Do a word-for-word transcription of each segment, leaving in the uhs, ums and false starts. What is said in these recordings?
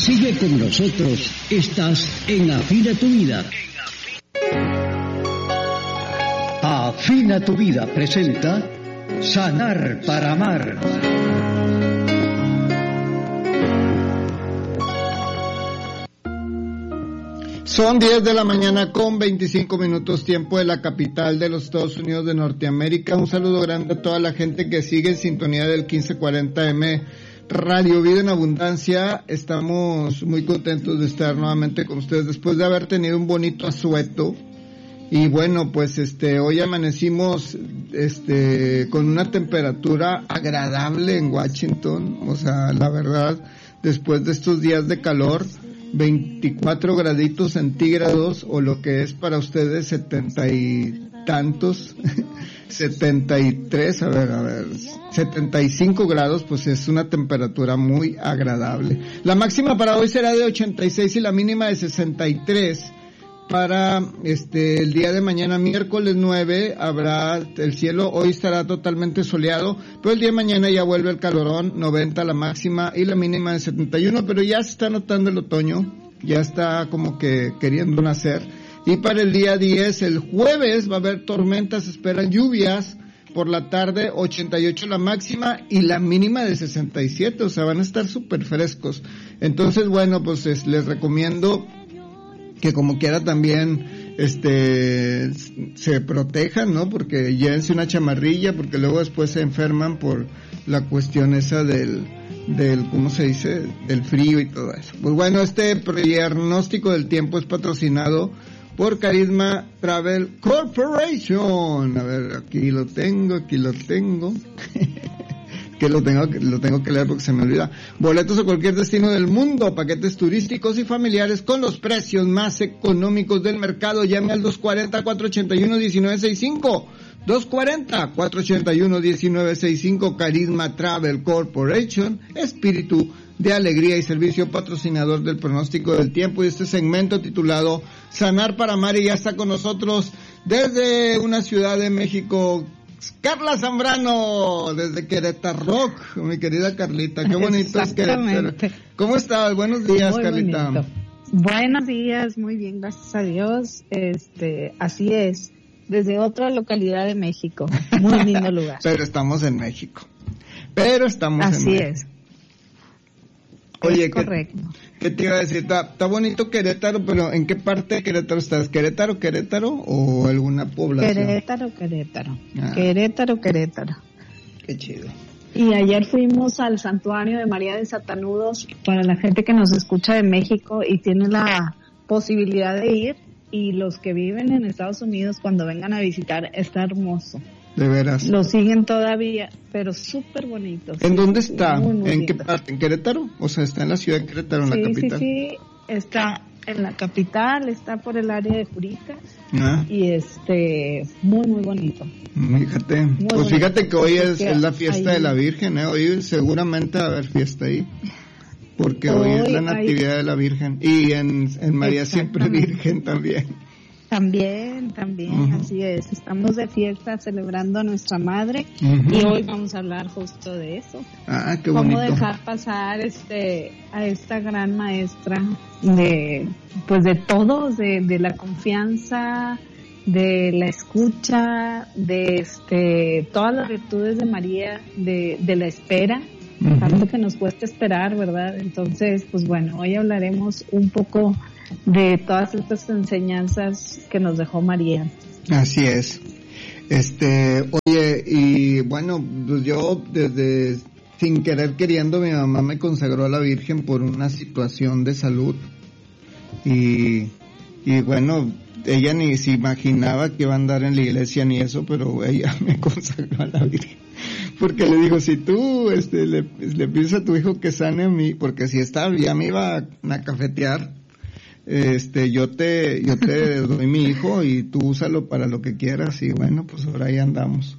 Sigue con nosotros, estás en Afina tu Vida. Afina tu Vida presenta Sanar para Amar. Son diez de la mañana con veinticinco minutos, tiempo de la capital de los Estados Unidos de Norteamérica. Un saludo grande a toda la gente que sigue en sintonía del quince cuarenta eme Radio Vida en Abundancia. Estamos muy contentos de estar nuevamente con ustedes después de haber tenido un bonito asueto. Y bueno, pues este hoy amanecimos este con una temperatura agradable en Washington. O sea, la verdad, después de estos días de calor, veinticuatro graditos centígrados, o lo que es para ustedes setenta y tantos, setenta y tres, a ver, a ver, setenta y cinco grados, pues es una temperatura muy agradable. La máxima para hoy será de ochenta y seis y la mínima de sesenta y tres. Para este el día de mañana, miércoles nueve, habrá el cielo, hoy estará totalmente soleado, pero el día de mañana ya vuelve el calorón, noventa la máxima y la mínima de setenta y uno, pero ya se está notando el otoño, ya está como que queriendo nacer. Y para el día diez, el jueves, va a haber tormentas, esperan lluvias, por la tarde ochenta y ocho la máxima y la mínima de sesenta y siete, o sea, van a estar súper frescos. Entonces, bueno, pues es, les recomiendo que como quiera también este se protejan, ¿no? Porque llévense una chamarrilla, porque luego después se enferman por la cuestión esa del del ¿cómo se dice? Del frío y todo eso. Pues bueno, este diagnóstico del tiempo es patrocinado por Carisma Travel Corporation. A ver, aquí lo tengo, aquí lo tengo. que lo tengo, lo tengo que leer porque se me olvida. Boletos a cualquier destino del mundo, paquetes turísticos y familiares con los precios más económicos del mercado. Llame al dos cuarenta, cuatrocientos ochenta y uno, diecinueve sesenta y cinco. dos cuarenta, cuatrocientos ochenta y uno, diecinueve sesenta y cinco. Carisma Travel Corporation, espíritu de alegría y servicio, patrocinador del pronóstico del tiempo y este segmento titulado Sanar para Amar. Y ya está con nosotros desde una ciudad de México, Carla Zambrano, desde Querétaro, mi querida Carlita. Qué bonito es Querétaro. ¿Cómo estás? Buenos días, muy Carlita. Bonito. Buenos días, muy bien, gracias a Dios. Este, así es, desde otra localidad de México, muy lindo lugar. Pero estamos en México. Pero estamos así en México. Así es. Oye, es correcto. ¿qué, ¿qué te iba a decir? Está, está bonito Querétaro, pero ¿en qué parte de Querétaro estás? ¿Querétaro, Querétaro o alguna población? Querétaro, Querétaro. Ah. Querétaro, Querétaro. Qué chido. Y ayer fuimos al santuario de María de Satanudos para la gente que nos escucha de México y tiene la posibilidad de ir, y los que viven en Estados Unidos cuando vengan a visitar, está hermoso. De veras. Lo siguen todavía, pero súper bonito. ¿En sí, dónde está? Muy, muy ¿En lindo. qué parte? ¿En Querétaro? O sea, está en la ciudad de Querétaro, en sí, la capital. Sí, sí, sí. Está en la capital, está por el área de Jurica. Ah. Y este, muy, muy bonito. Fíjate. Muy pues bonito. fíjate que hoy es, que es la fiesta ahí... de la Virgen, ¿eh? Hoy seguramente va a haber fiesta ahí. Porque hoy, hoy es la Natividad hay... de la Virgen. Y en, en María Siempre Virgen también. También, también, uh-huh. Así es. Estamos de fiesta celebrando a nuestra madre, uh-huh. Y hoy vamos a hablar justo de eso. Ah, qué bonito. Cómo dejar pasar este a esta gran maestra de, pues de todos, de, de la confianza, de la escucha, de este todas las virtudes de María, de, de la espera. Uh-huh. Tanto que nos cuesta esperar, ¿verdad? Entonces, pues bueno, hoy hablaremos un poco de todas estas enseñanzas que nos dejó María. Así es. Este, oye, y bueno, pues yo desde sin querer queriendo, mi mamá me consagró a la Virgen por una situación de salud. Y, y bueno, ella ni se imaginaba que iba a andar en la iglesia ni eso, pero ella me consagró a la Virgen. Porque le dijo, si tú este le, le pides a tu hijo que sane a mí, porque si está, ya me iba a, a cafetear, este yo te yo te doy mi hijo y tú úsalo para lo que quieras. Y bueno, pues ahora ahí andamos.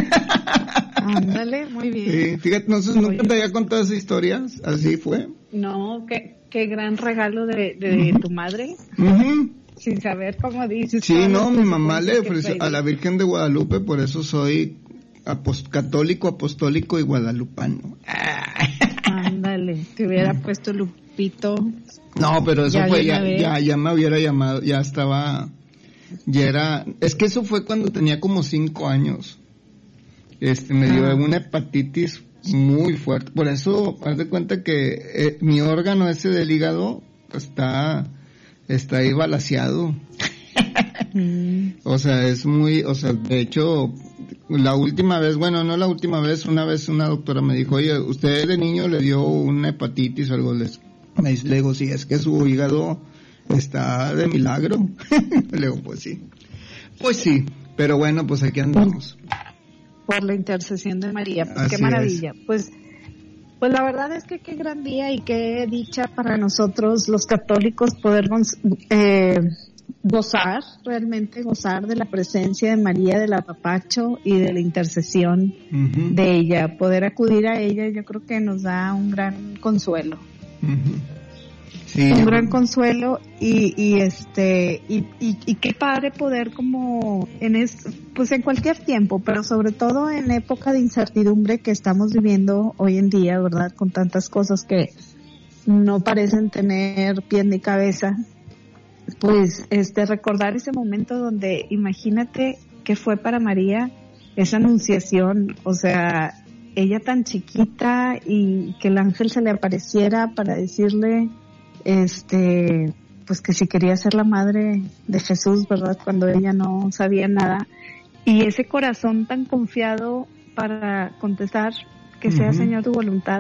Ándale, muy bien. Sí, fíjate, no sé, nunca te había contado esa historia, así fue. No, qué, qué gran regalo de, de uh-huh. tu madre. Uh-huh. Sin saber cómo dices. Sí, no, mi mamá le ofreció a la Virgen de Guadalupe, por eso soy apost- católico, apostólico y guadalupano. Ándale. te hubiera puesto Lupito. No, pero eso ya fue, ya, ya, ya me hubiera llamado, ya estaba, ya era, es que eso fue cuando tenía como cinco años. Este, me dio ah. una hepatitis muy fuerte. Por eso, haz de cuenta que eh, mi órgano ese del hígado está, está ahí balaceado. O sea, es muy, o sea, de hecho, la última vez, bueno, no la última vez, una vez una doctora me dijo, oye, usted de niño le dio una hepatitis o algo, les, me dice, le digo, sí, es que su hígado está de milagro. Le digo, pues sí, pues sí, pero bueno, pues aquí andamos. Por la intercesión de María, pues Así qué maravilla, es. pues pues la verdad es que qué gran día y qué dicha para nosotros los católicos poder eh, gozar, realmente gozar de la presencia de María, del apapacho y de la intercesión uh-huh. de ella, poder acudir a ella, yo creo que nos da un gran consuelo. Uh-huh. Sí, un gran consuelo y, y este y, y, y qué padre poder como en es, pues en cualquier tiempo, pero sobre todo en época de incertidumbre que estamos viviendo hoy en día, ¿verdad? Con tantas cosas que no parecen tener pie ni cabeza, pues este recordar ese momento donde imagínate que fue para María esa anunciación, o sea, ella tan chiquita y que el ángel se le apareciera para decirle este pues que si quería ser la madre de Jesús, ¿verdad? Cuando ella no sabía nada, y ese corazón tan confiado para contestar que sea, uh-huh. Señor, tu voluntad,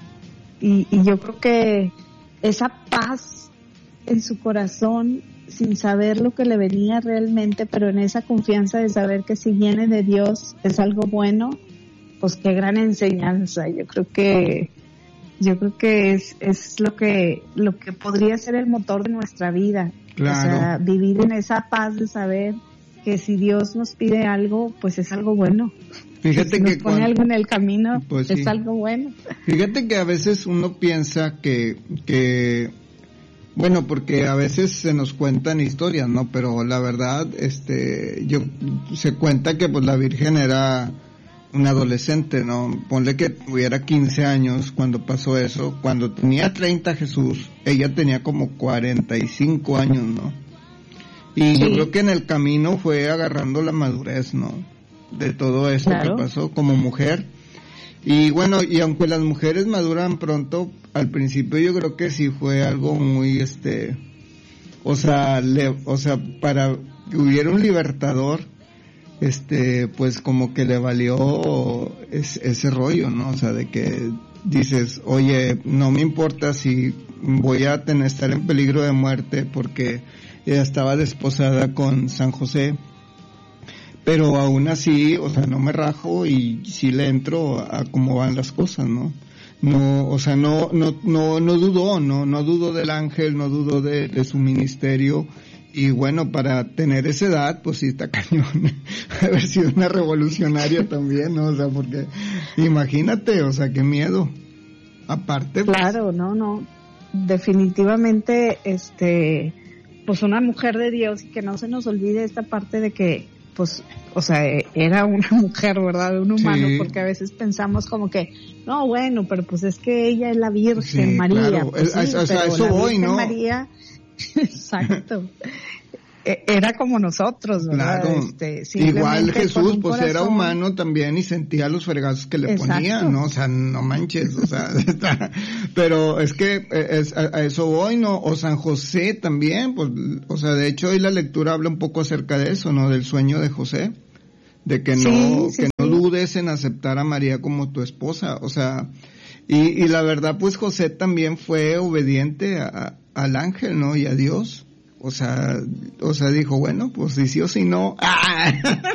y, y yo creo que esa paz en su corazón, sin saber lo que le venía realmente, pero en esa confianza de saber que si viene de Dios es algo bueno, pues qué gran enseñanza. Yo creo que Yo creo que es es lo que lo que podría ser el motor de nuestra vida. Claro. O sea, vivir en esa paz de saber que si Dios nos pide algo, pues es algo bueno. Fíjate si que nos pone cuando, algo en el camino, pues es sí. algo bueno. Fíjate que a veces uno piensa que que bueno, porque a veces se nos cuentan historias, ¿no? Pero la verdad, este, yo se cuenta que pues la Virgen era un adolescente, ¿no? Ponle que tuviera quince años cuando pasó eso. Cuando tenía treinta Jesús, ella tenía como cuarenta y cinco años, ¿no? Y sí. Yo creo que en el camino fue agarrando la madurez, ¿no? De todo esto claro. que pasó como mujer. Y bueno, y aunque las mujeres maduran pronto, al principio yo creo que sí fue algo muy, este, o sea, le, o sea, para que hubiera un libertador, este, pues como que le valió es, ese rollo, ¿no? O sea, de que dices, oye, no me importa si voy a tener, estar en peligro de muerte porque ella estaba desposada con San José, pero aún así, o sea, no me rajo y sí le entro a cómo van las cosas, ¿no? No, o sea, no, no, no, no dudó, no, no dudó del ángel, no dudó de, de su ministerio. Y bueno, para tener esa edad, pues sí está cañón. Haber sido una revolucionaria también, ¿no? O sea, porque imagínate, o sea, qué miedo. Aparte, pues, claro, no, no. Definitivamente, este, pues una mujer de Dios, y que no se nos olvide esta parte de que, pues, o sea, era una mujer, ¿verdad? Un humano, sí. Porque a veces pensamos como que, no, bueno, pero pues es que ella es la Virgen sí, María. Claro. Pues, sí, o sea, pero eso la voy, Virgen ¿no? María, exacto. Era como nosotros, ¿verdad? Claro. Este, igual Jesús, pues corazón. Era humano también y sentía los fregazos que le Exacto. ponían, ¿no? O sea, no manches, o sea, está, pero es que es, a, a eso voy, ¿no? O San José también, pues, o sea, de hecho hoy la lectura habla un poco acerca de eso, ¿no? Del sueño de José, de que no, sí, sí, que sí. no dudes en aceptar a María como tu esposa, o sea, y, y la verdad, pues José también fue obediente a, al ángel, ¿no? Y a Dios. O sea, o sea, dijo, bueno, pues si sí o si no. ¡Ah!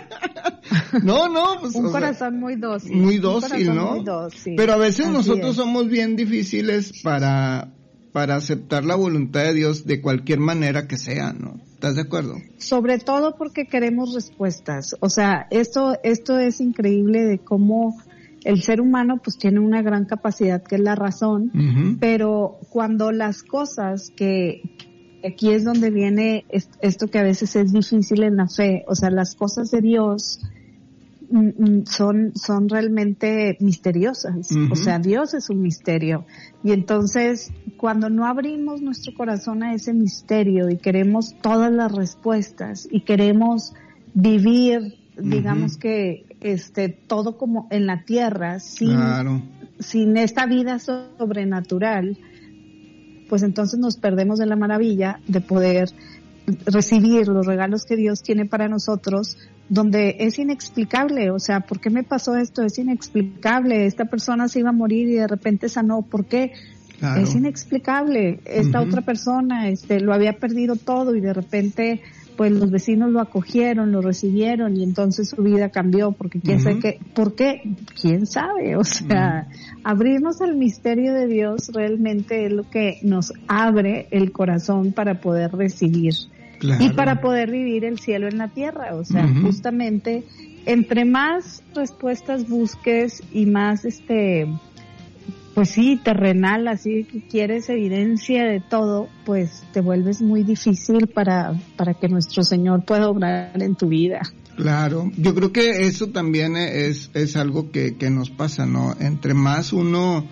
No, no, pues. Un o corazón sea, muy dócil. Muy dócil, un ¿no? Muy dócil. Pero a veces Así nosotros es. somos bien difíciles para, para aceptar la voluntad de Dios de cualquier manera que sea, ¿no? ¿Estás de acuerdo? Sobre todo porque queremos respuestas. O sea, esto, esto es increíble de cómo el ser humano pues tiene una gran capacidad que es la razón, uh-huh. pero cuando las cosas que, aquí es donde viene esto que a veces es difícil en la fe, o sea, las cosas de Dios son, son realmente misteriosas. Uh-huh. O sea, Dios es un misterio. Y entonces, cuando no abrimos nuestro corazón a ese misterio y queremos todas las respuestas y queremos vivir, uh-huh. digamos que, este, todo como en la tierra, sin, claro. sin esta vida sobrenatural, pues entonces nos perdemos de la maravilla de poder recibir los regalos que Dios tiene para nosotros, donde es inexplicable. O sea, ¿por qué me pasó esto? Es inexplicable. Esta persona se iba a morir y de repente sanó. ¿Por qué? Claro. Es inexplicable. Esta uh-huh. otra persona, este, lo había perdido todo y de repente, pues los vecinos lo acogieron, lo recibieron y entonces su vida cambió, porque quién uh-huh. sabe qué, ¿por qué? ¿Quién sabe? O sea, uh-huh. abrirnos al misterio de Dios realmente es lo que nos abre el corazón para poder recibir. Claro. Y para poder vivir el cielo en la tierra. O sea, uh-huh. justamente, entre más respuestas busques y más, este, pues sí, terrenal, así que quieres evidencia de todo, pues te vuelves muy difícil para, para que nuestro Señor pueda obrar en tu vida. Claro, yo creo que eso también es, es algo que, que nos pasa, ¿no? Entre más uno,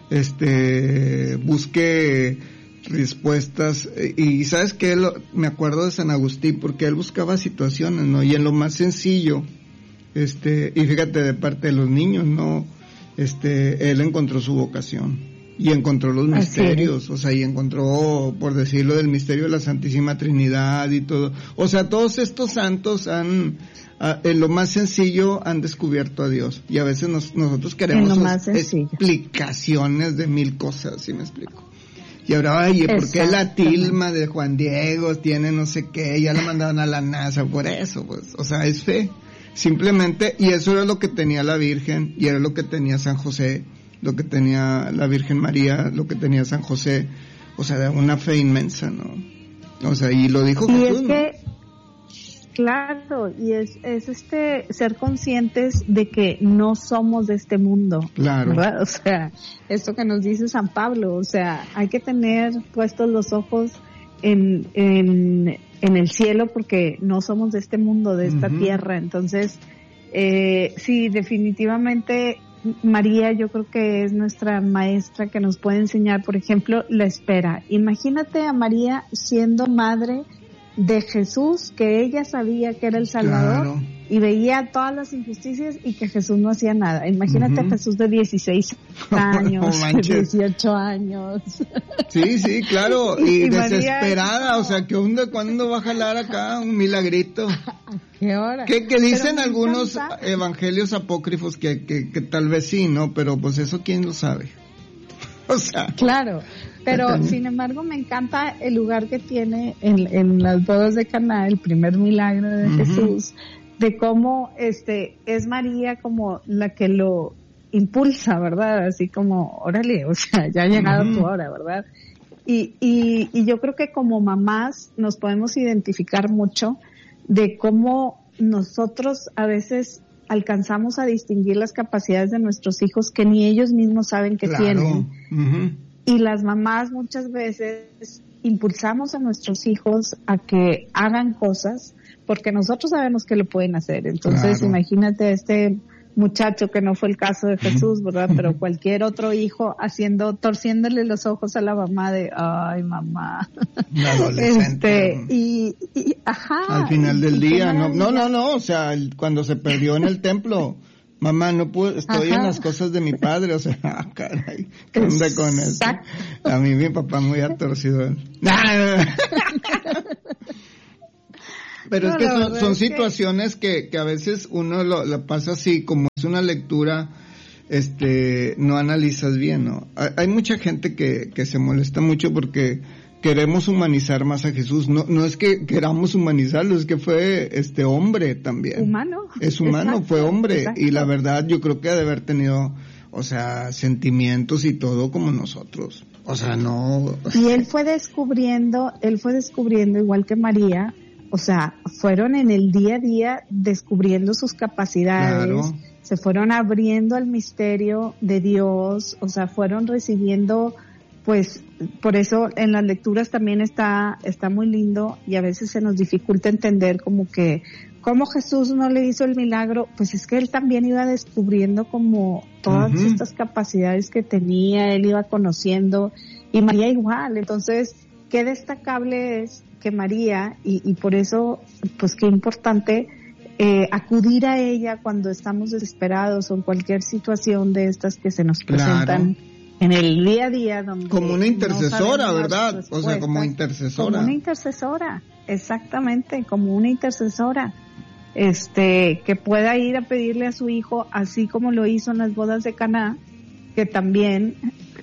este, busque respuestas, y sabes que él, me acuerdo de San Agustín, porque él buscaba situaciones, ¿no? Y en lo más sencillo, este, y fíjate, de parte de los niños, ¿no? Este, él encontró su vocación y encontró los misterios, o sea, y encontró, por decirlo, del misterio de la Santísima Trinidad y todo. O sea, todos estos santos han, a, en lo más sencillo, han descubierto a Dios. Y a veces nos, nosotros queremos explicaciones de mil cosas, ¿sí me explico? Y ahora, oye, ¿por qué la tilma de Juan Diego tiene no sé qué? Ya la mandaron a la NASA por eso, pues. O sea, es fe. Simplemente, y eso era lo que tenía la Virgen, y era lo que tenía San José, lo que tenía la Virgen María, lo que tenía San José. O sea, de una fe inmensa, ¿no? O sea, y lo dijo y Jesús, es que, ¿no? Claro, y es, es este, ser conscientes de que no somos de este mundo. Claro. ¿Verdad? O sea, esto que nos dice San Pablo, o sea, hay que tener puestos los ojos en, en, en el cielo porque no somos de este mundo, de esta uh-huh. tierra. Entonces, eh, sí, definitivamente María yo creo que es nuestra maestra que nos puede enseñar, por ejemplo, la espera. Imagínate a María siendo madre de Jesús, que ella sabía que era el Salvador, claro. y veía todas las injusticias y que Jesús no hacía nada. Imagínate uh-huh. a Jesús de dieciséis años, no dieciocho años. Sí, sí, claro, y, y desesperada, María, o sea, que onda, ¿cuándo va a jalar acá un milagrito? ¿A qué hora? Que, que dicen algunos encanta. evangelios apócrifos que, que, que tal vez sí, ¿no? Pero pues eso, ¿quién lo sabe? O sea. Claro. Pero, sin embargo, me encanta el lugar que tiene en, en las bodas de Caná, el primer milagro de uh-huh. Jesús, de cómo este es María como la que lo impulsa, ¿verdad? Así como, órale, o sea, ya ha llegado uh-huh. tu hora, ¿verdad? Y, y, y yo creo que como mamás nos podemos identificar mucho de cómo nosotros a veces alcanzamos a distinguir las capacidades de nuestros hijos que ni ellos mismos saben que claro. tienen. Uh-huh. Y las mamás muchas veces impulsamos a nuestros hijos a que hagan cosas porque nosotros sabemos que lo pueden hacer. Entonces, claro. imagínate a este muchacho, que no fue el caso de Jesús, ¿verdad? Pero cualquier otro hijo haciendo, torciéndole los ojos a la mamá de, ay, mamá. Un adolescente. Este, y, y, ajá. Al final del día, no, no, no, no, o sea, cuando se perdió en el templo. Mamá, no puedo, estoy Ajá. en las cosas de mi padre, o sea, ah, caray, ¿qué onda con eso? A mí mi papá muy atorcido. Pero no, es que son, son es situaciones que... que, que a veces uno lo, lo pasa así, como es una lectura, este, no analizas bien, ¿no? Hay, hay mucha gente que, que se molesta mucho porque queremos humanizar más a Jesús. No, no es que queramos humanizarlo, es que fue este hombre también. Humano. Es humano, exacto, fue hombre. Exacto. Y la verdad yo creo que ha de haber tenido, o sea, sentimientos y todo como nosotros. O sea, no. Y él fue descubriendo, él fue descubriendo igual que María, o sea, fueron en el día a día descubriendo sus capacidades. Claro. Se fueron abriendo al misterio de Dios, o sea, fueron recibiendo, pues, por eso en las lecturas también está, está muy lindo y a veces se nos dificulta entender como que, ¿cómo Jesús no le hizo el milagro? Pues es que él también iba descubriendo como todas uh-huh. estas capacidades que tenía, él iba conociendo, y María igual. Entonces, qué destacable es que María, y, y por eso, pues qué importante eh, acudir a ella cuando estamos desesperados o en cualquier situación de estas que se nos presentan claro. en el día a día. Donde como una intercesora, no ¿verdad? O sea, como intercesora. Como una intercesora, exactamente, como una intercesora. Este, que pueda ir a pedirle a su hijo, así como lo hizo en las bodas de Caná, que también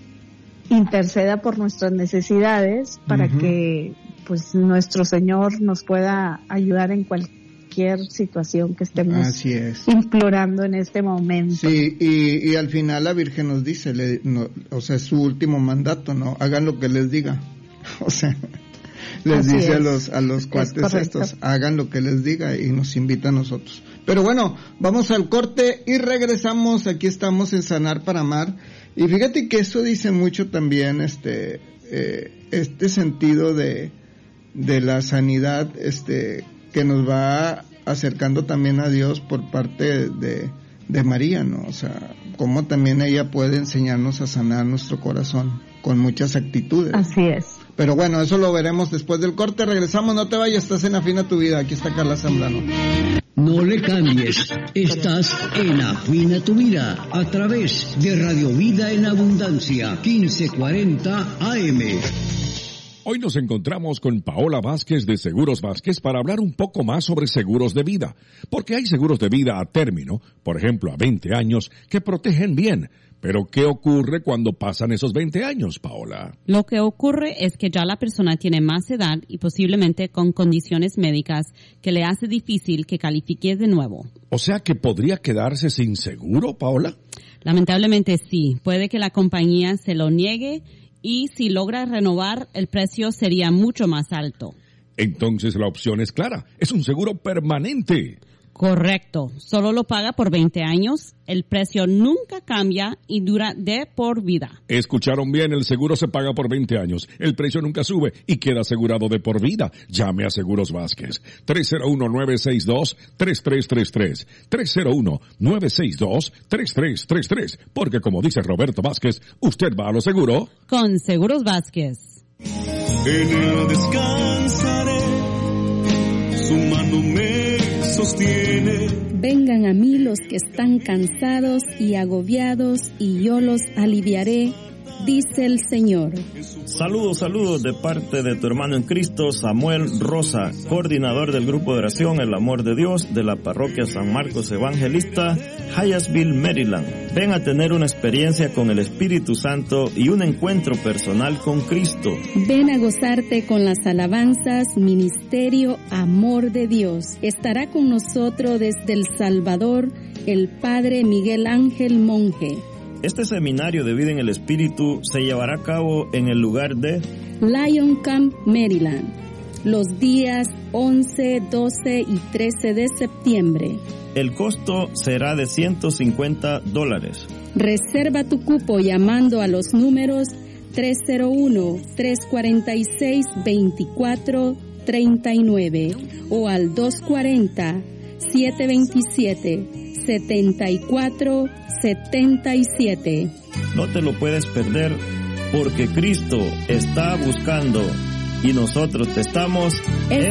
interceda por nuestras necesidades para uh-huh. que pues nuestro Señor nos pueda ayudar en cualquier situación que estemos Así es. implorando en este momento. Sí, y, y al final la Virgen nos dice, le, no, o sea, es su último mandato, ¿no? Hagan lo que les diga. O sea, les Así dice es. a los a los cuates estos, hagan lo que les diga, y nos invita a nosotros. Pero bueno, vamos al corte y regresamos. Aquí estamos en Sanar para Amar. Y fíjate que eso dice mucho también, este, eh, este sentido de, de la sanidad, este, que nos va acercando también a Dios por parte de, de María, ¿no? O sea, cómo también ella puede enseñarnos a sanar nuestro corazón con muchas actitudes. Así es. Pero bueno, eso lo veremos después del corte. Regresamos, no te vayas, estás en Afina tu Vida. Aquí está Carla Zambrano. No le cambies, estás en Afina tu Vida, a través de Radio Vida en Abundancia, quince cuarenta A M. Hoy nos encontramos con Paola Vázquez de Seguros Vázquez para hablar un poco más sobre seguros de vida, porque hay seguros de vida a término, por ejemplo a veinte años, que protegen bien. Pero, ¿qué ocurre cuando pasan esos veinte años, Paola? Lo que ocurre es que ya la persona tiene más edad y posiblemente con condiciones médicas que le hace difícil que califique de nuevo. O sea, ¿que podría quedarse sin seguro, Paola? Lamentablemente sí. Puede que la compañía se lo niegue y si logra renovar, el precio sería mucho más alto. Entonces la opción es clara. Es un seguro permanente. Correcto. Solo lo paga por veinte años, el precio nunca cambia y dura de por vida. Escucharon bien, el seguro se paga por veinte años, el precio nunca sube y queda asegurado de por vida. Llame a Seguros Vázquez. tres cero uno, nueve seis dos, tres tres tres tres. tres cero uno, nueve seis dos, tres tres tres tres. Porque como dice Roberto Vázquez, usted va a lo seguro con Seguros Vázquez. En él descansaré, su mano me sostiene. Vengan a mí los que están cansados y agobiados, y yo los aliviaré, dice el Señor. Saludos, saludos de parte de tu hermano en Cristo, Samuel Rosa, coordinador del grupo de oración El Amor de Dios de la parroquia San Marcos Evangelista, Hyattsville, Maryland. Ven a tener una experiencia con el Espíritu Santo y un encuentro personal con Cristo. Ven a gozarte con las alabanzas, ministerio, amor de Dios. Estará con nosotros desde El Salvador el Padre Miguel Ángel Monje. Este seminario de vida en el Espíritu se llevará a cabo en el lugar de Lion Camp, Maryland, los días once, doce y trece de septiembre. El costo será de ciento cincuenta dólares. Reserva tu cupo llamando a los números tres cero uno, tres cuatro seis, dos cuatro tres nueve o al dos cuatro cero, siete dos siete, siete cuatro siete siete. No te lo puedes perder porque Cristo está buscando y nosotros te estamos esperando.